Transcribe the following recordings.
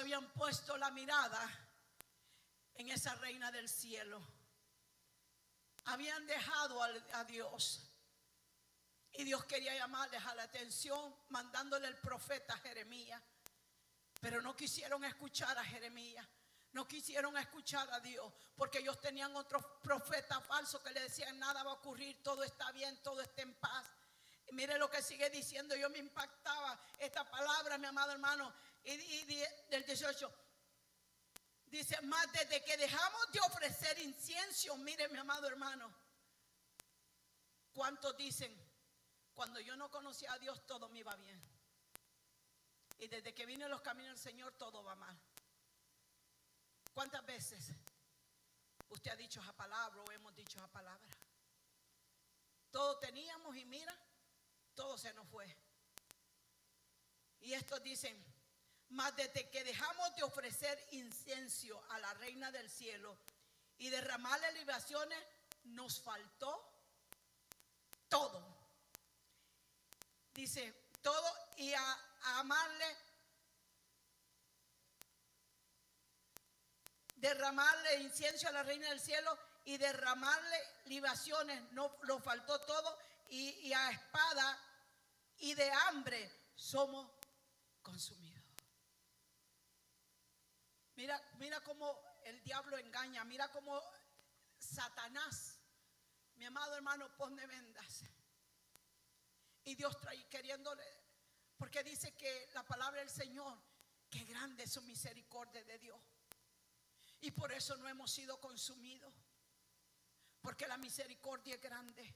habían puesto la mirada en esa reina del cielo. Habían dejado a Dios. Y Dios quería llamarles a la atención mandándole el profeta Jeremías. Pero no quisieron escuchar a Jeremías. No quisieron escuchar a Dios, porque ellos tenían otros profetas falsos que le decían: nada va a ocurrir, todo está bien, todo está en paz. Y mire lo que sigue diciendo. Yo me impactaba esta palabra, mi amado hermano. Y del 18 dice: más desde que dejamos de ofrecer incienso. Mire, mi amado hermano, ¿cuántos dicen: cuando yo no conocía a Dios todo me iba bien, y desde que vine a los caminos del Señor todo va mal? ¿Cuántas veces usted ha dicho esa palabra o hemos dicho esa palabra? Todo teníamos y mira, todo se nos fue. Y estos dicen: mas desde que dejamos de ofrecer incienso a la reina del cielo y derramarle libaciones, nos faltó todo. Dice todo, y a amarle, derramarle incienso a la reina del cielo y derramarle libaciones, no nos faltó todo, y a espada y de hambre somos consumidos. Mira cómo el diablo engaña, mira cómo Satanás, mi amado hermano, pone vendas. Y Dios trae queriéndole, porque dice que la palabra del Señor, que grande es su misericordia de Dios. Y por eso no hemos sido consumidos, porque la misericordia es grande.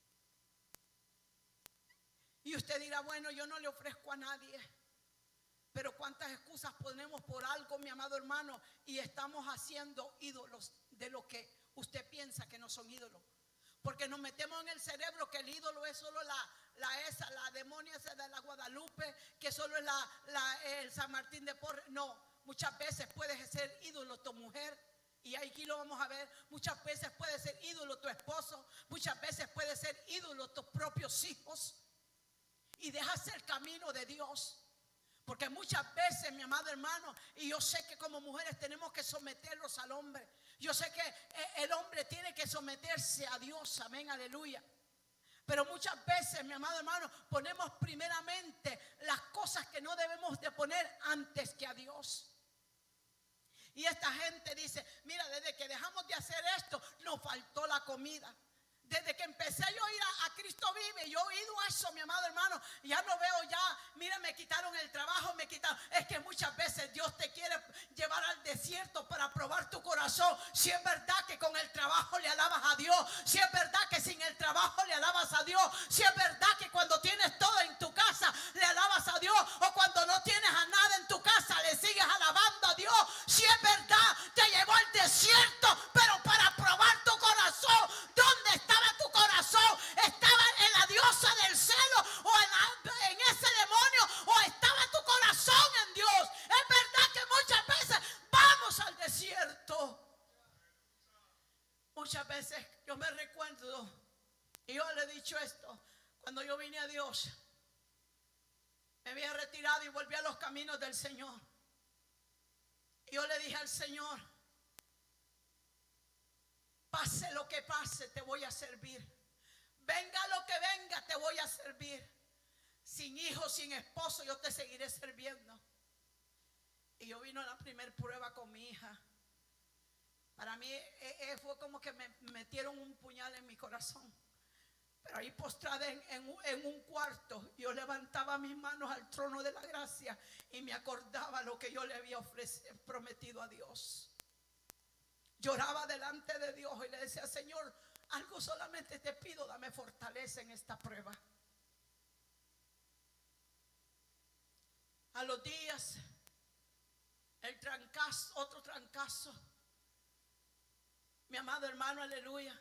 Y usted dirá: bueno, yo no le ofrezco a nadie. Pero cuántas excusas ponemos por algo, mi amado hermano, y estamos haciendo ídolos de lo que usted piensa que no son ídolos. Porque nos metemos en el cerebro que el ídolo es solo la demonia esa de la Guadalupe, que solo es el San Martín de Porres. No, muchas veces puedes ser ídolo tu mujer, y aquí lo vamos a ver. Muchas veces puede ser ídolo tu esposo, muchas veces puede ser ídolo tus propios hijos, y dejas el camino de Dios. Porque muchas veces, mi amado hermano, y yo sé que como mujeres tenemos que someternos al hombre. Yo sé que el hombre tiene que someterse a Dios, amén, aleluya. Pero muchas veces, mi amado hermano, ponemos primeramente las cosas que no debemos de poner antes que a Dios. Y esta gente dice: mira, desde que dejamos de hacer esto, nos faltó la comida. Desde que empecé yo a ir a Cristo Vive, yo he ido a eso, mi amado hermano. Ya no veo ya, mira, me quitaron el trabajo, me quitaron. Es que muchas veces Dios te quiere llevar al desierto para probar tu corazón. Si es verdad que con el trabajo le alabas a Dios, si es verdad que sin el trabajo le alabas a Dios, si es verdad que cuando tienes todo en tu casa le alabas a Dios, o cuando no tienes a nada en tu casa le sigues alabando a Dios. Si es verdad, te llevó al desierto, pero para probar tu corazón. ¿Dónde estaba tu corazón? ¿Estaba en la diosa del celo o en ese demonio, o estaba tu corazón en Dios? Es verdad que muchas veces vamos al desierto. Muchas veces yo me recuerdo, y yo le he dicho esto: cuando yo vine a Dios, me había retirado y volví a los caminos del Señor. Y yo le dije al Señor: pase lo que pase, te voy a servir. Venga lo que venga, te voy a servir. Sin hijo, sin esposo, yo te seguiré sirviendo. Y yo vino a la primer prueba con mi hija. Para mí fue como que me metieron un puñal en mi corazón. Pero ahí postrada en un cuarto, yo levantaba mis manos al trono de la gracia y me acordaba lo que yo le había prometido a Dios. Lloraba delante de Dios y le decía: Señor, algo solamente te pido, dame fortaleza en esta prueba. A los días, el trancazo, otro trancazo. Mi amado hermano, aleluya.